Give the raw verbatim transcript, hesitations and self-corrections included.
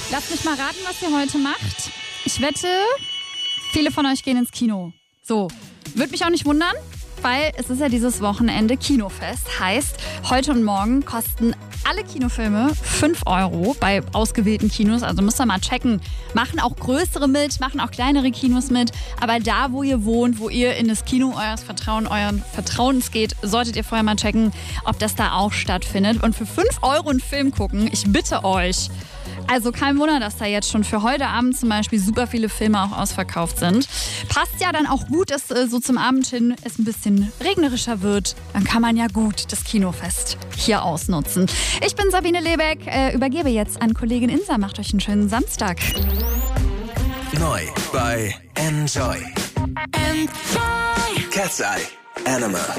Lasst mich mal raten, was ihr heute macht. Ich wette, viele von euch gehen ins Kino. So, würde mich auch nicht wundern, weil es ist ja dieses Wochenende Kinofest. Heißt, heute und morgen kosten alle Kinofilme fünf Euro bei ausgewählten Kinos. Also müsst ihr mal checken. Machen auch größere mit, machen auch kleinere Kinos mit. Aber da, wo ihr wohnt, wo ihr in das Kino eures Vertrauen, euren Vertrauens geht, solltet ihr vorher mal checken, ob das da auch stattfindet. Und für fünf Euro einen Film gucken, ich bitte euch. Also kein Wunder, dass da jetzt schon für heute Abend zum Beispiel super viele Filme auch ausverkauft sind. Passt ja dann auch gut, dass äh, so zum Abend hin es ein bisschen regnerischer wird. Dann kann man ja gut das Kinofest hier ausnutzen. Ich bin Sabine Lebeck, äh, übergebe jetzt an Kollegin Insa. Macht euch einen schönen Samstag. Neu bei Enjoy. Enjoy. Cat's Eye Anima.